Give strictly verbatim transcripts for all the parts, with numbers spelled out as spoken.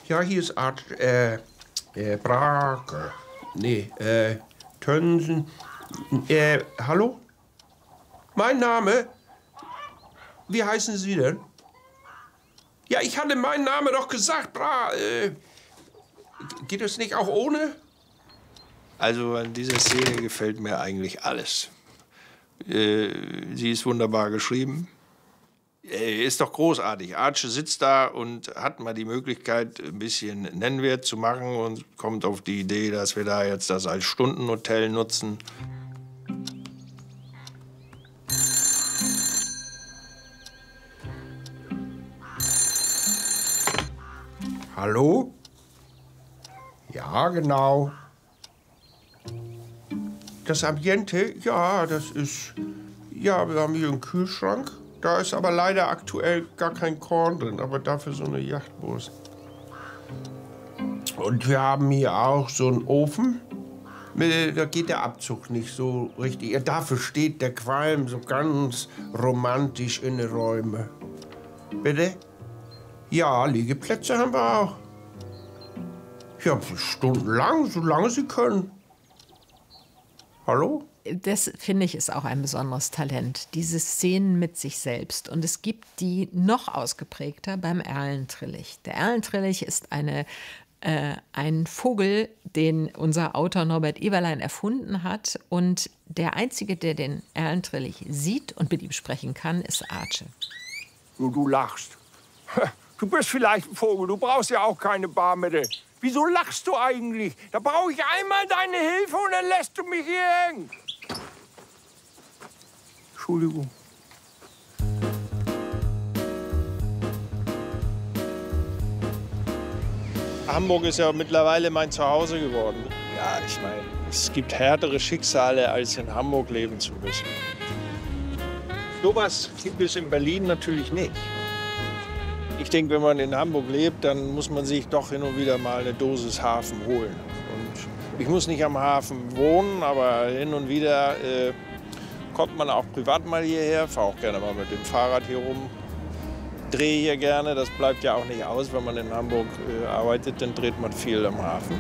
Ja, hier ist Art, äh, äh, Brake. Nee, äh, Tönsen. Äh, hallo? Mein Name? Wie heißen Sie denn? Ja, ich hatte meinen Namen doch gesagt, Bra. Äh, geht es nicht auch ohne? Also an dieser Szene gefällt mir eigentlich alles. Äh, sie ist wunderbar geschrieben. Äh, ist doch großartig. Arche sitzt da und hat mal die Möglichkeit, ein bisschen Nennwert zu machen und kommt auf die Idee, dass wir da jetzt das als Stundenhotel nutzen. Hallo? Ja, genau. Das Ambiente, ja, das ist... Ja, wir haben hier einen Kühlschrank. Da ist aber leider aktuell gar kein Korn drin, aber dafür so eine Yachtwurst. Und wir haben hier auch so einen Ofen. Da geht der Abzug nicht so richtig. Ja, dafür steht der Qualm so ganz romantisch in den Räumen. Bitte? Ja, Liegeplätze haben wir auch. Ja, stundenlang, solange Sie können. Hallo? Das, finde ich, ist auch ein besonderes Talent, diese Szenen mit sich selbst. Und es gibt die noch ausgeprägter beim Erlentrillich. Der Erlentrillich ist eine, äh, ein Vogel, den unser Autor Norbert Eberlein erfunden hat. Und der Einzige, der den Erlentrillich sieht und mit ihm sprechen kann, ist Arche. Du, du lachst. Du bist vielleicht ein Vogel, du brauchst ja auch keine Barmittel. Wieso lachst du eigentlich? Da brauche ich einmal deine Hilfe und dann lässt du mich hier hängen. Entschuldigung. Hamburg ist ja mittlerweile mein Zuhause geworden. Ja, ich meine, es gibt härtere Schicksale, als in Hamburg leben zu müssen. Sowas gibt es in Berlin natürlich nicht. Ich denke, wenn man in Hamburg lebt, dann muss man sich doch hin und wieder mal eine Dosis Hafen holen. Und ich muss nicht am Hafen wohnen, aber hin und wieder äh, kommt man auch privat mal hierher. Fahre auch gerne mal mit dem Fahrrad hier rum. Drehe hier gerne, das bleibt ja auch nicht aus. Wenn man in Hamburg äh, arbeitet, dann dreht man viel am Hafen.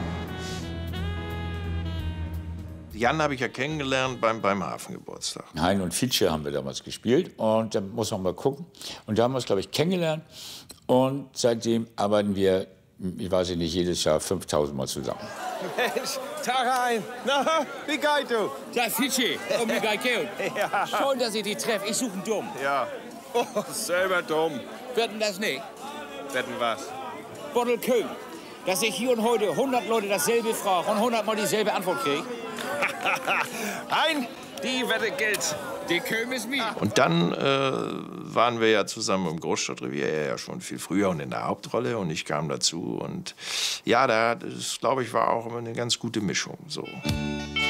Jan habe ich ja kennengelernt beim, beim Hafengeburtstag. Hein und Fietsche haben wir damals gespielt und da muss man mal gucken. Und da haben wir uns, glaube ich, kennengelernt und seitdem arbeiten wir, ich weiß nicht, jedes Jahr fünftausend Mal zusammen. Mensch, Tag ein. Na, wie geht's du? Ja, Fietsche, um wie geht's? Ja. Schön, dass ich dich treffe. Ich suche einen Dumm. Ja, oh, selber dumm. Wetten das nicht? Wetten was? Bottle Köhn. Dass ich hier und heute hundert Leute dasselbe frage und hundert Mal dieselbe Antwort kriege. Ein, die Wette gilt. Die Köhn ist mir. Und dann äh, waren wir ja zusammen im Großstadtrevier, er ja schon viel früher und in der Hauptrolle. Und ich kam dazu. Und ja, da, das, glaube ich, war auch immer eine ganz gute Mischung. So.